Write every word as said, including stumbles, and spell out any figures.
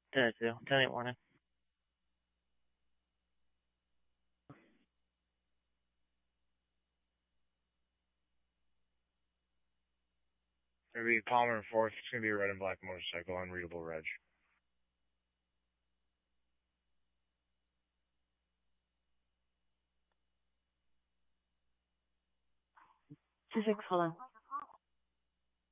ten two, ten eight warning. It's gonna be Palmer and fourth. It's gonna be a red and black motorcycle, unreadable reg. Two six, hold on.